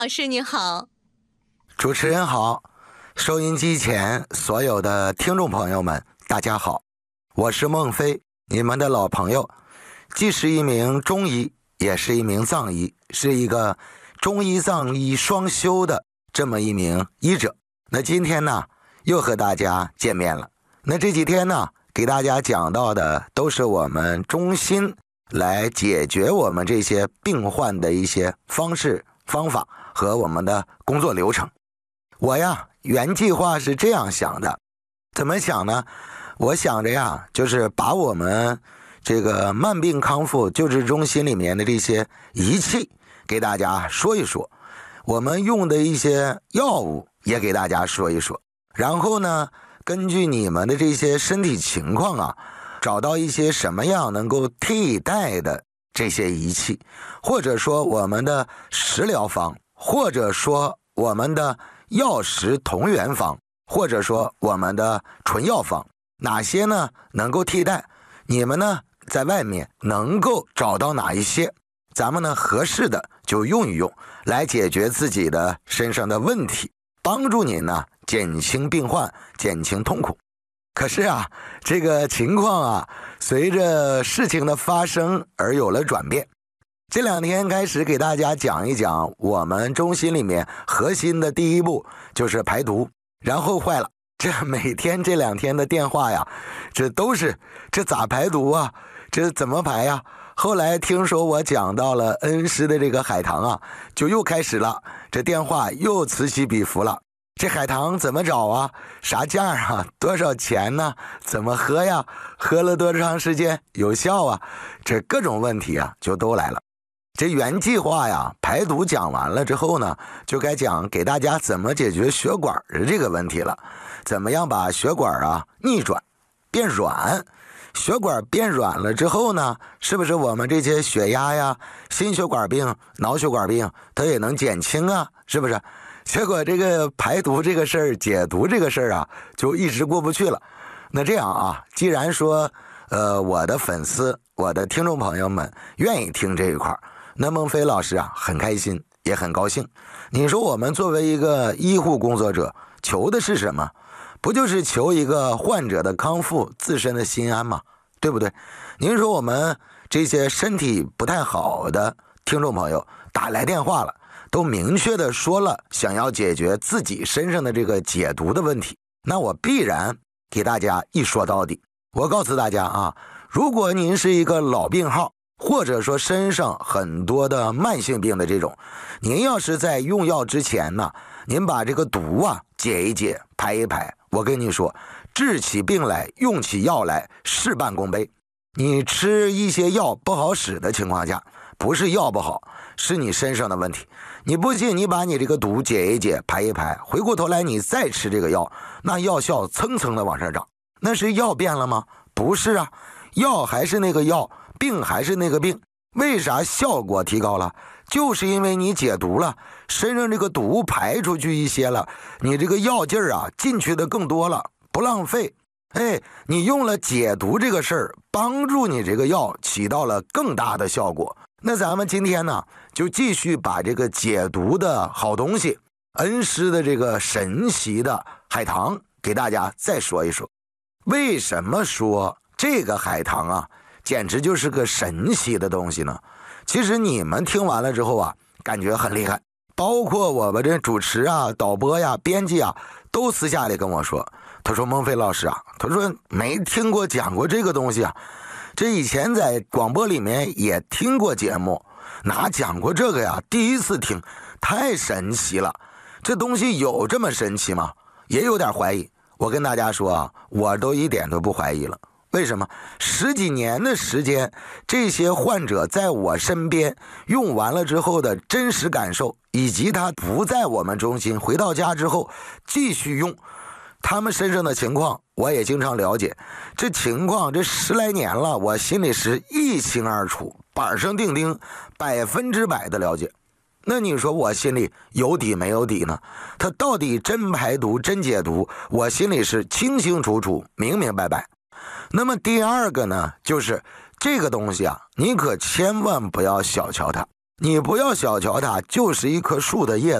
老师你好。 主持人好，收音机前所有的听众朋友们大家好，我是孟非，你们的老朋友，既是一名中医也是一名藏医，是一个中医藏医双修的这么一名医者。那今天呢又和大家见面了。那这几天呢给大家讲到的都是我们中心来解决我们这些病患的一些方式方法和我们的工作流程。我呀原计划是这样想的，怎么想呢？我想着呀，就是把我们这个慢病康复救治中心里面的这些仪器给大家说一说，我们用的一些药物也给大家说一说，然后呢根据你们的这些身体情况啊，找到一些什么样能够替代的这些仪器，或者说我们的食疗方，或者说我们的药食同源方，或者说我们的纯药方，哪些呢能够替代？你们呢在外面能够找到哪一些？咱们呢合适的就用一用，来解决自己的身上的问题，帮助你呢减轻病患，减轻痛苦。可是啊，这个情况啊，随着事情的发生而有了转变。这两天开始给大家讲一讲我们中心里面核心的第一步就是排毒，然后坏了，这每天这两天的电话呀，这都是这咋排毒啊？这怎么排呀？后来听说我讲到了恩施的这个海棠啊，就又开始了，这电话又此起彼伏了。这海棠怎么找啊？啥价啊？多少钱呢？怎么喝呀？喝了多长时间有效啊？这各种问题啊就都来了。这原计划呀排毒讲完了之后呢，就该讲给大家怎么解决血管的这个问题了。怎么样把血管啊逆转变软？血管变软了之后呢，是不是我们这些血压呀、心血管病、脑血管病它也能减轻啊？是不是？结果这个排毒这个事儿、解毒这个事儿啊，就一直过不去了。那这样啊，既然说我的粉丝、我的听众朋友们愿意听这一块，那孟非老师啊很开心也很高兴。你说我们作为一个医护工作者，求的是什么？不就是求一个患者的康复，自身的心安吗？对不对？您说我们这些身体不太好的听众朋友打来电话了，都明确的说了想要解决自己身上的这个解毒的问题，那我必然给大家一说到底。我告诉大家啊，如果您是一个老病号，或者说身上很多的慢性病的这种，您要是在用药之前呢，您把这个毒啊解一解，排一排，我跟你说，治起病来，用起药来，事半功倍。你吃一些药不好使的情况下，不是药不好，是你身上的问题。你不信，你把你这个毒解一解，排一排，回过头来你再吃这个药，那药效蹭蹭的往上涨。那是药变了吗？不是啊，药还是那个药，病还是那个病。为啥效果提高了？就是因为你解毒了，身上这个毒排出去一些了，你这个药劲儿啊进去的更多了，不浪费。你用了解毒这个事儿，帮助你这个药起到了更大的效果。那咱们今天呢，就继续把这个解毒的好东西，恩施的这个神奇的海棠给大家再说一说。为什么说这个海棠啊简直就是个神奇的东西呢？其实你们听完了之后啊，感觉很厉害，包括我们这主持啊、导播呀、编辑啊，都私下里跟我说，他说孟非老师啊，他说没听过讲过这个东西啊，这以前在广播里面也听过节目，哪讲过这个呀？第一次听，太神奇了，这东西有这么神奇吗？也有点怀疑。我跟大家说啊，我都一点都不怀疑了。为什么？10几年的时间，这些患者在我身边用完了之后的真实感受，以及他不在我们中心回到家之后继续用，他们身上的情况我也经常了解。这情况这10来年了，我心里是一清二楚，板上钉钉，100%的了解。那你说我心里有底没有底呢？他到底真排毒真解毒，我心里是清清楚楚明明白白。那么第二个呢，就是这个东西啊，你可千万不要小瞧它。 你不要小瞧它，就是一棵树的叶子。